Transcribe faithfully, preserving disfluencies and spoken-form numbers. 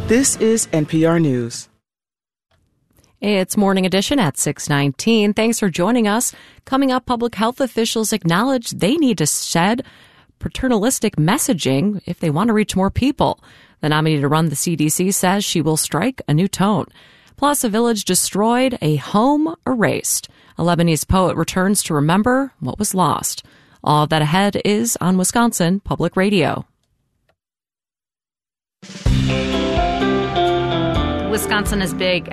This is N P R News. It's Morning Edition at six nineteen. Thanks for joining us. Coming up, public health officials acknowledge they need to shed paternalistic messaging if they want to reach more people. The nominee to run the C D C says she will strike a new tone. Plus, a village destroyed, a home erased. A Lebanese poet returns to remember what was lost. All of that ahead is on Wisconsin Public Radio. Wisconsin is big